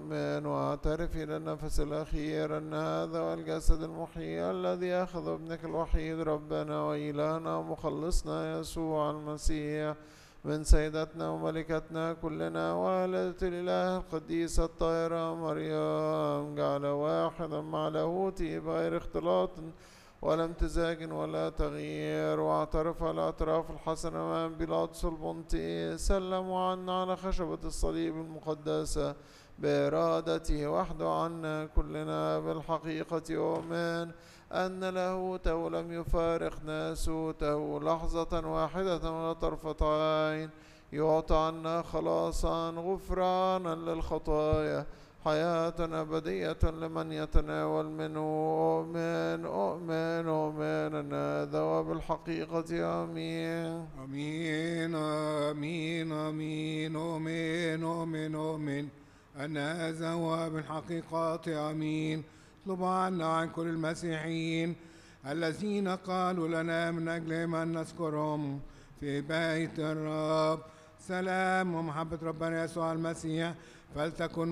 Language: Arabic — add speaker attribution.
Speaker 1: نؤمن واعترف إلى النفس الأخير أن هذا هو الجسد المحيي الذي أخذ ابنك الوحيد ربنا وإلهنا ومخلصنا يسوع المسيح من سيدتنا وملكتنا كلنا والدة الإله القديسة الطاهرة مريم، جعل واحدا مع لاهوته بغير اختلاط ولا امتزاج ولا تغيير، واعترف الاعتراف الحسن أمام بيلاطس البنطي، سلموا عنا على خشبة الصليب المقدسة بإرادته وحده عنا كلنا. بالحقيقة أؤمن أن لاهوته لم يفارق ناسوته لحظة واحدة ولا طرفة عين، يعطى عنا خلاصا غفرانا للخطايا حياة أبدية لمن يتناول منه. أؤمن أن هذا وبالحقيقة آمين.
Speaker 2: آمين آمين آمين. أؤمن أن هذا هو بالحقيقة آمين. اطلب عنا عن كل المسيحيين الذين قالوا لنا من أجلهم أن نذكرهم في بيت الرب. سلام ومحبة ربنا يسوع المسيح فلتكن